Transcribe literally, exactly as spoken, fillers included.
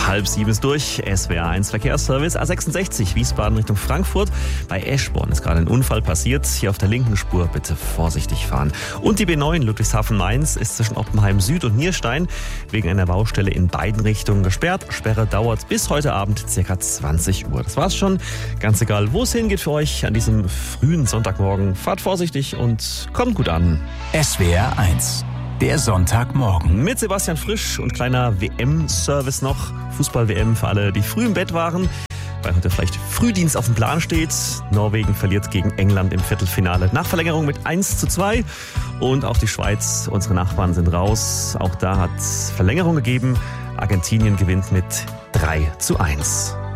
Halb sieben ist durch. S W R eins Verkehrsservice A sechsundsechzig Wiesbaden Richtung Frankfurt. Bei Eschborn ist gerade ein Unfall passiert. Hier auf der linken Spur bitte vorsichtig fahren. Und die B neun Ludwigshafen-Mainz ist zwischen Oppenheim Süd und Nierstein wegen einer Baustelle in beiden Richtungen gesperrt. Sperre dauert bis heute Abend ca. zwanzig Uhr. Das war's schon. Ganz egal, wo es hingeht für euch an diesem frühen Sonntagmorgen. Fahrt vorsichtig und kommt gut an. S W R eins. Der Sonntagmorgen. Mit Sebastian Frisch und kleiner W M-Service noch. Fußball-W M für alle, die früh im Bett waren, weil heute vielleicht Frühdienst auf dem Plan steht. Norwegen verliert gegen England im Viertelfinale nach Verlängerung mit eins zu zwei. Und auch die Schweiz, unsere Nachbarn, sind raus. Auch da hat es Verlängerung gegeben. Argentinien gewinnt mit drei zu eins.